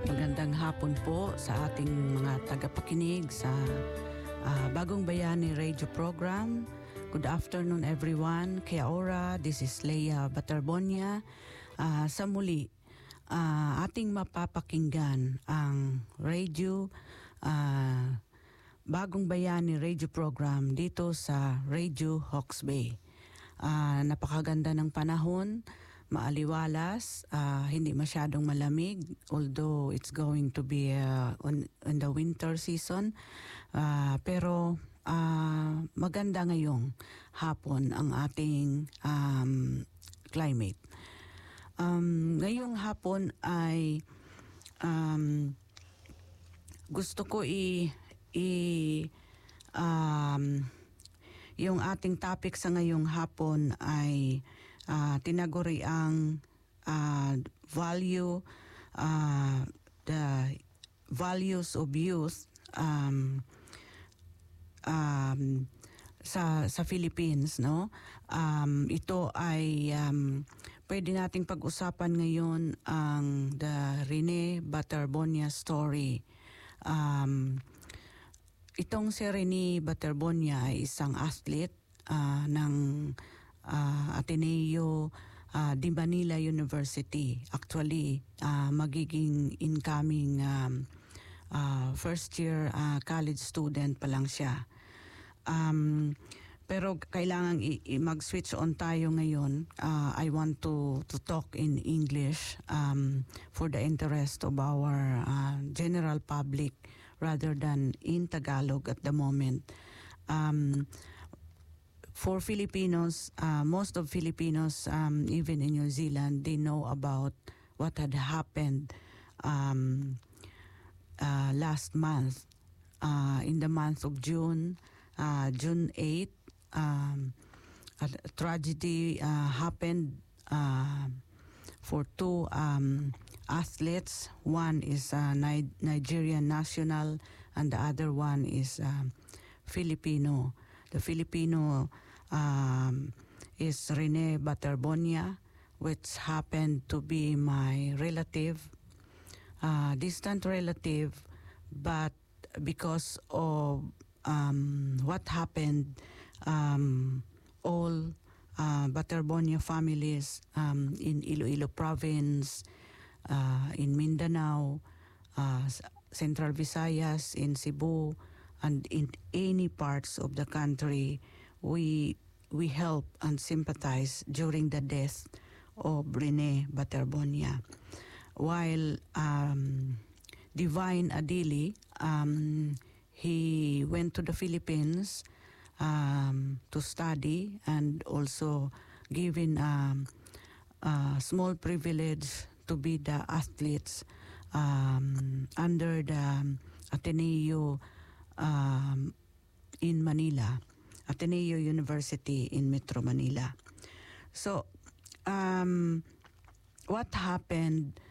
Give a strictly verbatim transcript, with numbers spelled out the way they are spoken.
Magandang hapon po sa ating mga tagapakinig sa uh, Bagong Bayani Radio Program. Good afternoon everyone. Kia ora, this is Leia Batarbonia. Uh, sa muli, uh, ating mapapakinggan ang radio, uh, Bagong Bayani Radio Program dito sa Radio Hawke's Bay. Uh, napakaganda ng panahon. Maaliwalas, uh, hindi masyadong malamig, although it's going to be uh, on, in the winter season. Uh, pero uh, maganda ngayong hapon ang ating um, climate. Um, ngayong hapon ay um, gusto ko i, i um, yung ating topic sa ngayong hapon ay Uh, tinaguri ang uh, value, uh, the values of youth um, um, sa sa Philippines, no? Um, ito ay um, pwede nating pag-usapan ngayon ang the Rene Batarbonia story. Um, itong si Rene Batarbonia ay isang athlete uh, ng Uh, Ateneo uh, di Manila University. Actually, uh, magiging incoming um, uh, first year uh, college student pa lang siya. Um, pero kailangan i- i- mag-switch on tayo ngayon. Uh, I want to to talk in English um, for the interest of our uh, general public rather than in Tagalog at the moment. Um, For Filipinos, uh, most of Filipinos, um, even in New Zealand, they know about what had happened um, uh, last month. Uh, in the month of June, uh, June eighth, um, a tragedy uh, happened uh, for two um, athletes. One is a Ni- Nigerian national and the other one is um, Filipino. The Filipino um, is Rene Batarbonia, which happened to be my relative, uh, distant relative, but because of um, what happened, um, all uh, Batarbonia families um, in Iloilo province, uh, in Mindanao, uh, Central Visayas, in Cebu, and in any parts of the country, we we help and sympathize during the death of Rene Batarbonia. While um, Divine Adili, um, he went to the Philippines um, to study and also given um, a small privilege to be the athletes um, under the Ateneo Um, in Manila, Ateneo University in Metro Manila. So, um, what happened